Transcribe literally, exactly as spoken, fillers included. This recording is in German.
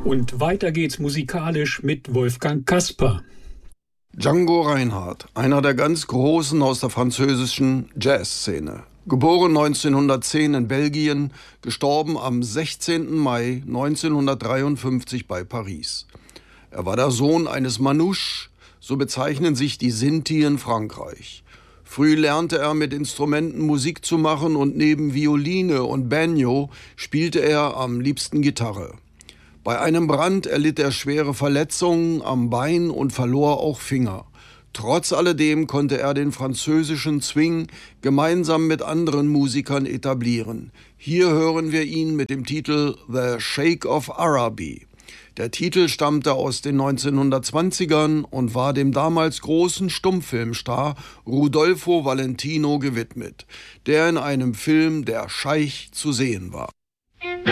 Und weiter geht's musikalisch mit Wolfgang Kasper. Django Reinhardt, einer der ganz Großen aus der französischen Jazzszene. Geboren neunzehnhundertzehn in Belgien, gestorben am sechzehnten Mai neunzehnhundertdreiundfünfzig bei Paris. Er war der Sohn eines Manouche, so bezeichnen sich die Sinti in Frankreich. Früh lernte er mit Instrumenten Musik zu machen und neben Violine und Banjo spielte er am liebsten Gitarre. Bei einem Brand erlitt er schwere Verletzungen am Bein und verlor auch Finger. Trotz alledem konnte er den französischen Swing gemeinsam mit anderen Musikern etablieren. Hier hören wir ihn mit dem Titel The Sheikh of Araby. Der Titel stammte aus den neunzehnhundertzwanzigern und war dem damals großen Stummfilmstar Rudolfo Valentino gewidmet, der in einem Film Der Scheich zu sehen war.